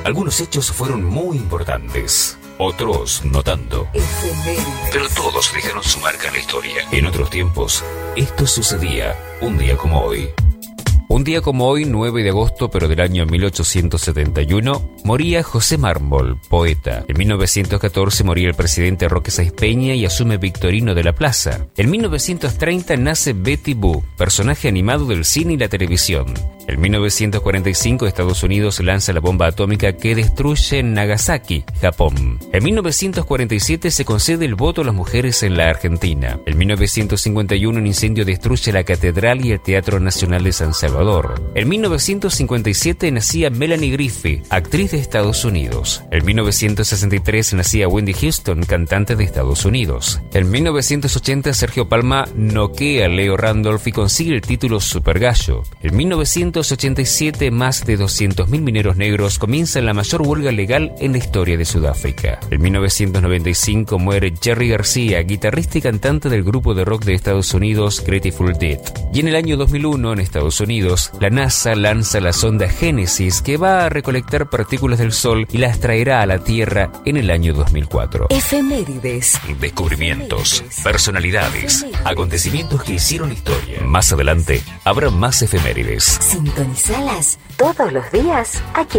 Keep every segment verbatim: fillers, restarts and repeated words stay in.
Algunos hechos fueron muy importantes, otros no tanto. Pero todos dejaron su marca en la historia. En otros tiempos, esto sucedía un día como hoy. Un día como hoy, nueve de agosto, pero del año mil ochocientos setenta y uno, moría José Mármol, poeta. En mil novecientos catorce moría el presidente Roque Sáenz Peña y asume Victorino de la Plaza. En mil novecientos treinta nace Betty Boo, personaje animado del cine y la televisión. En mil novecientos cuarenta y cinco, Estados Unidos lanza la bomba atómica que destruye Nagasaki, Japón. En mil novecientos cuarenta y siete se concede el voto a las mujeres en la Argentina. En mil novecientos cincuenta y uno, un incendio destruye la Catedral y el Teatro Nacional de San Salvador. En mil novecientos cincuenta y siete nacía Melanie Griffith, actriz de Estados Unidos. En mil novecientos sesenta y tres nacía Whitney Houston, cantante de Estados Unidos. En mil novecientos ochenta, Sergio Palma noquea a Leo Randolph y consigue el título Super Gallo. En mil novecientos ochenta y siete, más de doscientos mil mineros negros comienzan la mayor huelga legal en la historia de Sudáfrica. En mil novecientos noventa y cinco muere Jerry García, guitarrista y cantante del grupo de rock de Estados Unidos Grateful Dead. Y en el año dos mil uno, en Estados Unidos, la NASA lanza la sonda Génesis, que va a recolectar partículas del Sol y las traerá a la Tierra en el año dos mil cuatro. Efemérides. Descubrimientos, Efemérides. personalidades, Efemérides. acontecimientos que hicieron historia. Más adelante habrá más efemérides. Sintonizalas todos los días aquí.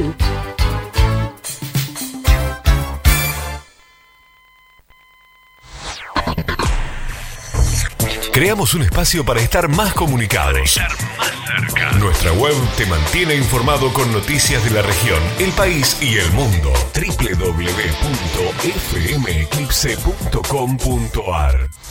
Creamos un espacio para estar más comunicados. Nuestra web te mantiene informado con noticias de la región, el país y el mundo. doble u doble u doble u punto f m eclipse punto com punto a r